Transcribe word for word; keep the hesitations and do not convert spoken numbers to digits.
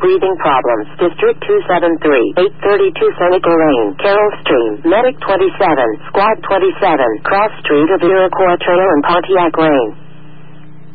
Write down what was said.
breathing problems. District two seven three, eight thirty-two Seneca Lane, Carroll Stream, Medic twenty-seven, Squad twenty-seven, Cross Street of Iroquois Trail and Pontiac Lane.